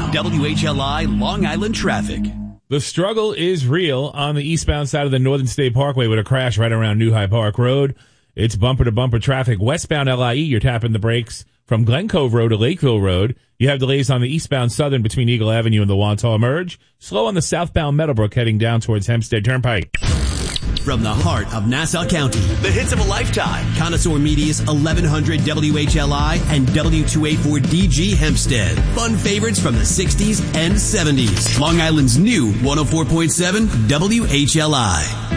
WHLI Long Island traffic. The struggle is real on the eastbound side of the Northern State Parkway with a crash right around New High Park Road. It's bumper-to-bumper traffic. Westbound LIE, you're tapping the brakes from Glen Cove Road to Lakeville Road. You have delays on the eastbound Southern between Eagle Avenue and the Wantagh Merge. Slow on the southbound Meadowbrook heading down towards Hempstead Turnpike. From the heart of Nassau County, the hits of a lifetime. Connoisseur Media's 1100 WHLI and W284DG Hempstead. Fun favorites from the 60s and 70s. Long Island's new 104.7 WHLI.